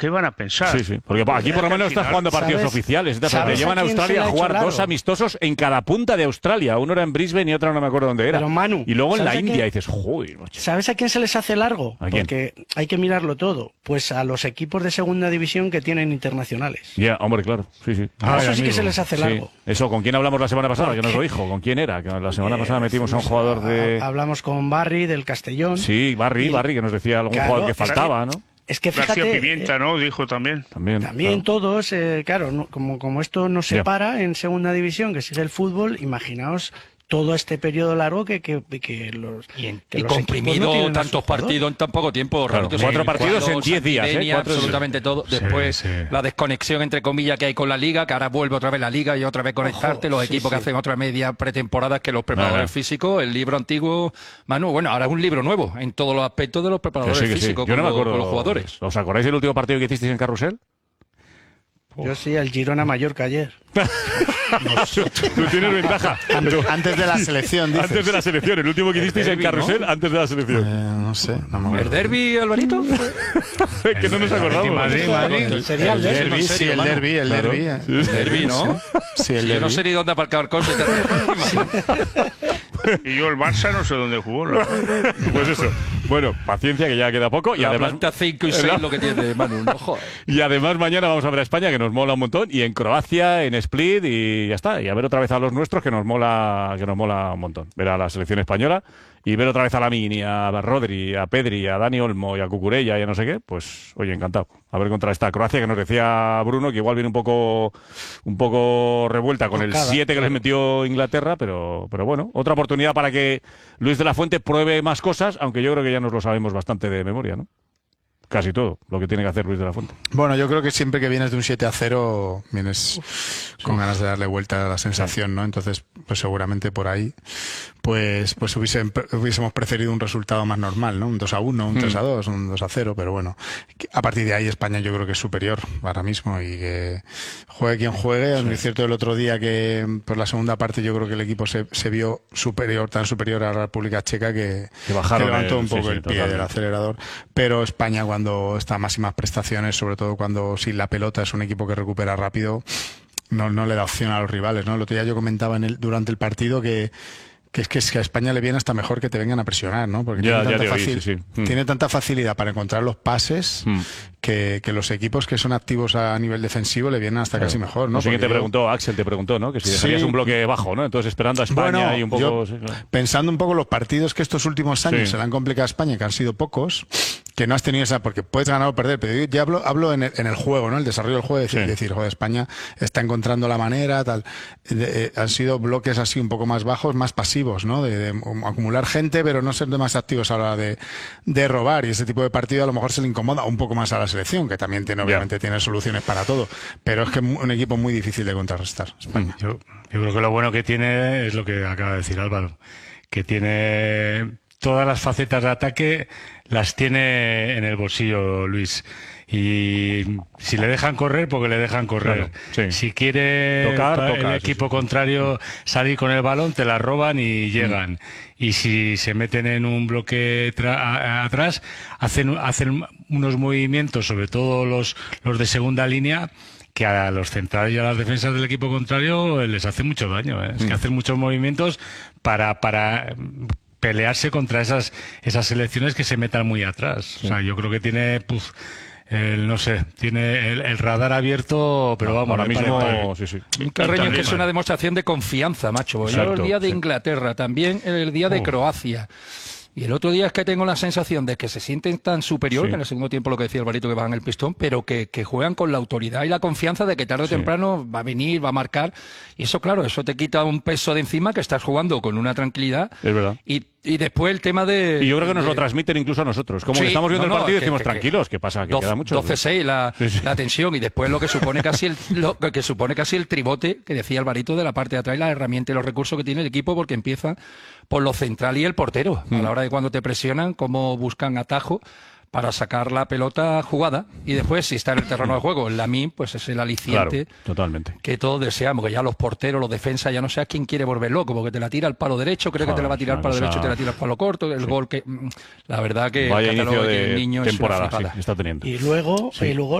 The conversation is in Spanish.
¿qué van a pensar? Sí, porque aquí por lo menos estás jugando partidos oficiales. Te llevan a Australia a jugar 2 amistosos en cada punta de Australia. Uno era en Brisbane y otro no me acuerdo dónde era. Pero Manu, y luego en la India dices, joder, macho. ¿Sabes a quién se les hace largo? Porque hay que mirarlo todo. Pues a los equipos de segunda división que tienen internacionales. Ya, hombre, claro. Sí. Eso sí que se les hace largo. Eso, ¿con quién hablamos la semana pasada? Que nos lo dijo. ¿Con quién era? Que la semana pasada metimos a un jugador de... Hablamos con Barry del Castellón. Sí, Barry, que nos decía algún jugador que faltaba, ¿no? Es que fíjate, García Pimienta, ¿no? Dijo también. También claro. Todos, claro, como esto nos separa en segunda división, que sigue el fútbol, imaginaos todo este periodo largo que los y comprimido no tantos partidos en tan poco tiempo. Claro, 4 partidos en 10 días. Absolutamente todo. Después la desconexión entre comillas que hay con la Liga, que ahora vuelve otra vez la Liga y otra vez conectarte, los equipos que hacen otra media pretemporada, que los preparadores físicos, el libro antiguo, Manu, bueno, ahora es un libro nuevo en todos los aspectos de los preparadores físicos. Yo no me acuerdo con los jugadores. ¿Os acordáis del último partido que hicisteis en Carrusel? Yo sí, el Girona Mallorca ayer. Tú tienes ventaja. Antes de la selección, dices. Antes de la selección, el último que hicisteis en Carrusel, ¿no? Antes de la selección. No sé, no me acuerdo. ¿El derbi, Alvarito? Que no nos acordamos. Madrid. Sería el derbi. Sí, el derbi. El derbi, ¿no? Sí, el derbi. Yo no sé ni dónde aparcar el coche. Y yo el Barça no sé dónde jugó. Pues eso. Bueno, paciencia que ya queda poco. Y además 5 y 6 lo que tiene Manu, no joder. Y además mañana vamos a ver a España, que nos mola un montón, y en Croacia, en Split, y ya está. Y a ver otra vez a los nuestros, que nos mola un montón. Ver a la selección española y ver otra vez a Lamine, a Rodri, a Pedri, a Dani Olmo y a Cucurella y a no sé qué, pues oye, encantado. A ver contra esta Croacia, que nos decía Bruno que igual viene un poco revuelta con el 7 que les metió Inglaterra, pero bueno, otra oportunidad para que Luis de la Fuente pruebe más cosas, aunque yo creo que ya nos lo sabemos bastante de memoria, ¿no? Casi todo lo que tiene que hacer Luis de la Fuente. Bueno, yo creo que siempre que vienes de un 7-0 vienes con ganas de darle vuelta a la sensación, ¿no? Entonces, pues seguramente por ahí pues hubiésemos preferido un resultado más normal, ¿no? Un 2-1, un 3-2, un 2-0, pero bueno, a partir de ahí España yo creo que es superior ahora mismo y que juegue quien juegue. Es cierto el otro día que por la segunda parte yo creo que el equipo se vio tan superior a la República Checa que levantó un poco el pie del acelerador, pero España cuando está a máximas prestaciones, sobre todo cuando sin la pelota es un equipo que recupera rápido, no le da opción a los rivales, ¿no? El otro día yo comentaba durante el partido que a España le viene hasta mejor que te vengan a presionar, ¿no? Porque tiene tanta facilidad para encontrar los pases que los equipos que son activos a nivel defensivo le vienen hasta casi mejor, ¿no? No sé quién te preguntó, Axel te preguntó, ¿no? Que si dejarías un bloque bajo, ¿no? Entonces esperando a España y un poco... Pensando un poco los partidos que estos últimos años se le han complicado a España, que han sido pocos, que no has tenido esa... Porque puedes ganar o perder, pero yo ya hablo en el juego, ¿no? El desarrollo del juego, decir, joder, España está encontrando la manera, tal... han sido bloques así un poco más bajos, más pasivos, ¿no? De acumular gente, pero no ser demasiado activos a la hora de robar, y ese tipo de partido a lo mejor se le incomoda un poco más a la selección, que también obviamente tiene soluciones para todo, pero es que es un equipo muy difícil de contrarrestar, España. Yo creo que lo bueno que tiene es lo que acaba de decir Álvaro, que tiene todas las facetas de ataque, las tiene en el bolsillo Luis. Y si le dejan correr, porque le dejan correr. Si quiere el equipo contrario salir con el balón, te la roban y llegan. Y si se meten en un bloque atrás, hacen unos movimientos, sobre todo los de segunda línea, que a los centrales y a las defensas del equipo contrario les hace mucho daño. Es que hacen muchos movimientos para pelearse contra esas selecciones que se metan muy atrás. O sea, yo creo que tiene... no sé, tiene el radar abierto, pero vamos, ahora mismo un Carreño que es una demostración de confianza, macho. Yo el día de Inglaterra, también el día de Croacia. Y el otro día es que tengo la sensación de que se sienten tan superior, que en el segundo tiempo lo que decía Alvarito, que bajan el pistón, pero que juegan con la autoridad y la confianza de que tarde o temprano va a venir, va a marcar. Y eso, claro, eso te quita un peso de encima, que estás jugando con una tranquilidad. Es verdad. Y después el tema de... Y yo creo que nos lo transmiten incluso a nosotros. Como que estamos viendo el partido y decimos, tranquilos, ¿qué pasa? Que queda mucho. 12-6 la tensión, y después lo que supone casi el tribote que decía Alvarito de la parte de atrás, y la herramienta y los recursos que tiene el equipo, porque empieza por lo central y el portero. A la hora de cuando te presionan, cómo buscan atajo para sacar la pelota jugada, y después, si está en el terreno de juego, el Lamine, pues es el aliciente totalmente, que todos deseamos, que ya los porteros, los defensas, ya no sé a quién quiere volver loco, porque te la tira al palo derecho, cree que te la va a tirar al palo derecho y te la tira al palo corto, el gol que... La verdad que vaya inicio de niño temporada es una está teniendo. Y luego